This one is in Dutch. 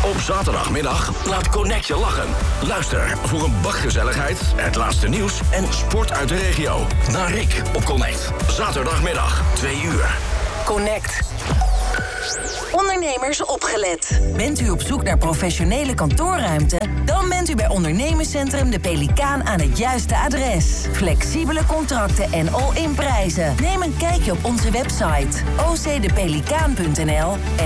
Op zaterdagmiddag laat Connect je lachen. Luister voor een bak gezelligheid, het laatste nieuws en sport uit de regio. Naar Rick op Connect. Zaterdagmiddag, 2 uur. Connect. Ondernemers opgelet. Bent u op zoek naar professionele kantoorruimte? Dan bent u bij Ondernemerscentrum De Pelikaan aan het juiste adres. Flexibele contracten en all-in prijzen. Neem een kijkje op onze website ocdepelikaan.nl